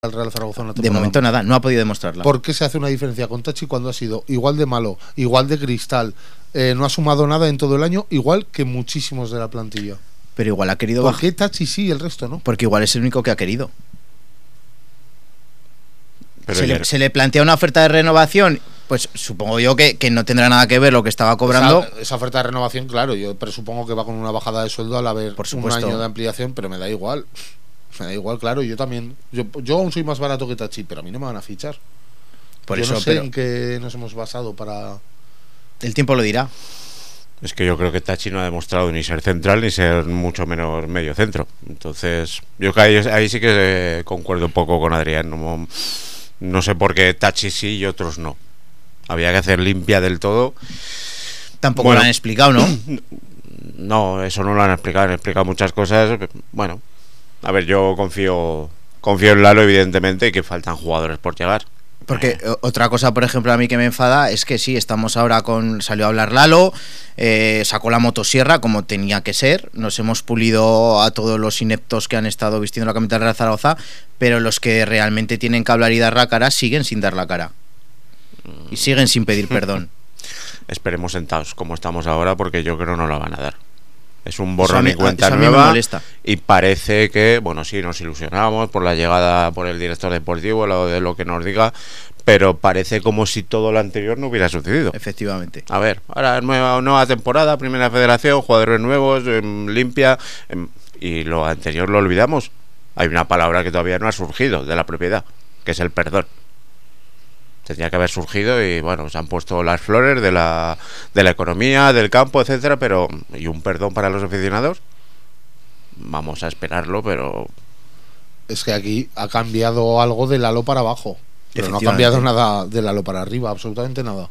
al Real Zaragoza una De momento nada, no ha podido demostrarla. ¿Por qué se hace una diferencia con Tachi cuando ha sido igual de malo, igual de cristal, no ha sumado nada en todo el año, igual que muchísimos de la plantilla? Pero igual ha querido ¿Por qué Tachi sí y el resto no? Porque igual es el único que ha querido. Pero se le plantea una oferta de renovación, pues supongo yo que no tendrá nada que ver lo que estaba cobrando. Esa oferta de renovación, claro, yo presupongo que va con una bajada de sueldo al haber Por un supuesto. año de ampliación, pero me da igual. Me da igual, claro, yo también. Yo aún soy más barato que Tachi, pero a mí no me van a fichar. Por yo eso, no sé pero en qué nos hemos basado para... el tiempo lo dirá. es que yo creo que Tachi no ha demostrado ni ser central ni ser mucho menos medio centro. Entonces, yo que ahí sí que concuerdo un poco con Adrián. No sé por qué Tachi sí y otros no. Había que hacer limpia del todo. Tampoco Bueno, lo han explicado, ¿no? No, eso no lo han explicado muchas cosas. Bueno, a ver, yo confío en Lalo, evidentemente, y que faltan jugadores por llegar. Porque otra cosa, por ejemplo, a mí que me enfada es que sí, estamos ahora salió a hablar Lalo, sacó la motosierra como tenía que ser, nos hemos pulido a todos los ineptos que han estado vistiendo la camiseta del Real Zaragoza, pero los que realmente tienen que hablar y dar la cara siguen sin dar la cara. Y siguen sin pedir perdón. Esperemos sentados como estamos ahora, porque yo creo no la van a dar. Es un Eso a borrón mí- y cuenta eso a mí me nueva. molesta. Y parece que, bueno, sí, nos ilusionamos por la llegada por el director deportivo, de lo que nos diga, pero parece como si todo lo anterior no hubiera sucedido. Efectivamente. A ver, ahora nueva temporada, primera federación, jugadores nuevos, limpia, y lo anterior lo olvidamos. Hay una palabra que todavía no ha surgido de la propiedad, que es el perdón. Tendría que haber surgido y bueno, se han puesto las flores de la economía, del campo, etcétera, pero ¿y un perdón para los aficionados? Vamos a esperarlo, pero Es que aquí ha cambiado algo del halo para abajo, pero no ha cambiado nada del halo para arriba, absolutamente nada.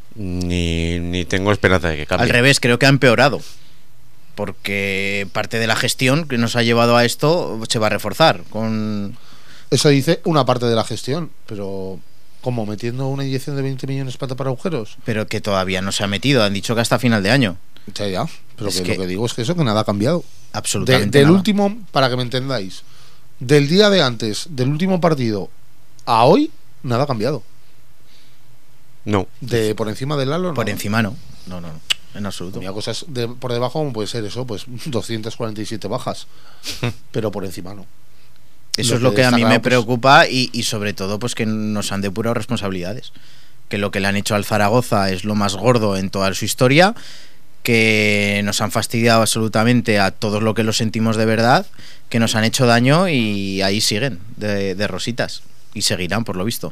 ni tengo esperanza de que cambie. Al revés, creo que ha empeorado. Porque parte de la gestión que nos ha llevado a esto se va a reforzar con... Eso dice una parte de la gestión, pero ¿cómo? ¿Metiendo una inyección de 20 millones para tapar agujeros? Pero que todavía no se ha metido, han dicho que hasta final de año. Ya, pero Es que que- lo que digo es que eso, que nada ha cambiado. Absolutamente Del nada. último, para que me entendáis, del día de antes, del último partido a hoy, nada ha cambiado. No, De por encima del halo, Por no. encima no, en absoluto. Había cosas por debajo, como puede ser eso, pues 247 bajas, pero por encima no. Eso Lo es lo que que a mí me destacaba, pues- preocupa y sobre todo pues que nos han depurado responsabilidades. Que lo que le han hecho al Zaragoza es lo más gordo en toda su historia, que nos han fastidiado absolutamente a todos lo que lo sentimos de verdad, que nos han hecho daño y ahí siguen de rositas y seguirán por lo visto.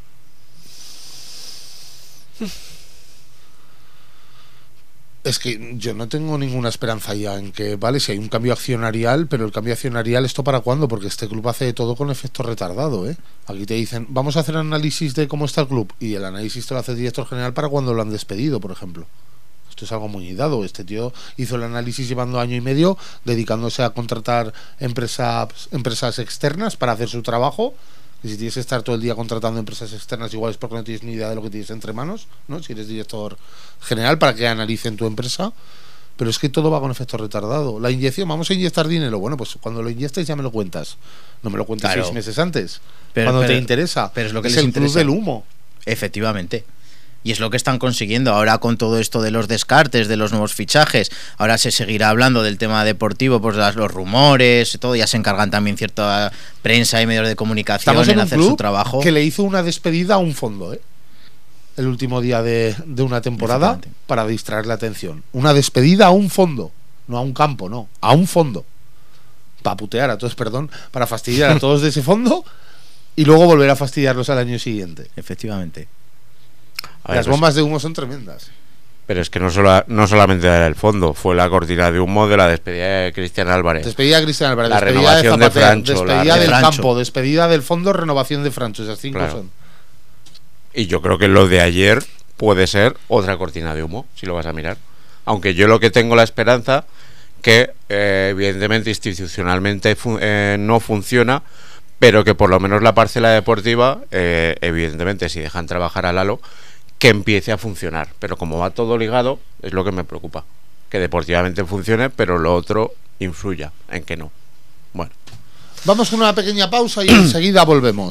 Es que yo no tengo ninguna esperanza ya en que, vale, si hay un cambio accionarial, pero el cambio accionarial, ¿esto para cuándo? Porque este club hace de todo con efecto retardado, ¿eh? Aquí te dicen, vamos a hacer análisis de cómo está el club, y el análisis te lo hace el director general para cuando lo han despedido, por ejemplo. Esto es algo muy dado. Este tío hizo el análisis llevando año y medio, dedicándose a contratar empresas externas para hacer su trabajo. Y si tienes que estar todo el día contratando empresas externas, igual es porque no tienes ni idea de lo que tienes entre manos, ¿no? Si eres director general, para que analicen tu empresa. Pero es que todo va con efecto retardado. La inyección, vamos a inyectar dinero. Bueno, pues cuando lo inyectes ya me lo cuentas. No me lo cuentes Claro. 6 meses antes. Pero- cuando pero- te interesa. pero es lo que es les el club interesa. del humo. Efectivamente. Y es lo que están consiguiendo ahora con todo esto de los descartes, de los nuevos fichajes. Ahora se seguirá hablando del tema deportivo, pues los rumores, todo. Ya se encargan también cierta prensa y medios de comunicación Estamos en un hacer club su trabajo. que le hizo una despedida a un fondo, ¿eh? El último día de una temporada, Efectivamente. para distraer la atención. Una despedida a un fondo, no a un campo, no, a un fondo. Para putear a todos, perdón, para fastidiar a todos de ese fondo y luego volver a fastidiarlos al año siguiente. Efectivamente. a ver, Las pues, bombas de humo son tremendas. pero es que no solamente era el fondo, fue la cortina de humo de la despedida de Cristian Álvarez. Despedida de Cristian Álvarez, La despedida de renovación de Zapatero, Francho, despedida de del Francho. campo, despedida del fondo, renovación de Francho. Esas 5 Claro. son. Y yo creo que lo de ayer puede ser otra cortina de humo, si lo vas a mirar. Aunque yo lo que tengo la esperanza que evidentemente institucionalmente no funciona, pero que por lo menos la parcela deportiva, evidentemente si dejan trabajar a Lalo, que empiece a funcionar. Pero como va todo ligado, es lo que me preocupa. Que deportivamente funcione, pero lo otro influya en que no. Bueno. Vamos con una pequeña pausa y enseguida volvemos.